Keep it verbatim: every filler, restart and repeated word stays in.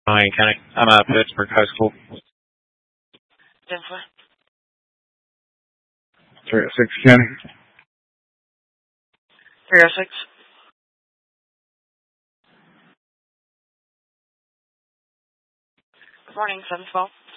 Wayne County. I'm at Pittsburgh High School. Denver. three oh six County. three oh six. Good morning, seven twelve.